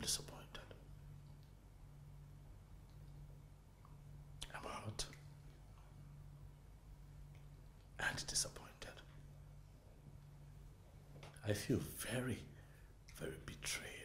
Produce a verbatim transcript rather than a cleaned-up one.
disappointed. I'm hurt and disappointed. I feel very, very betrayed.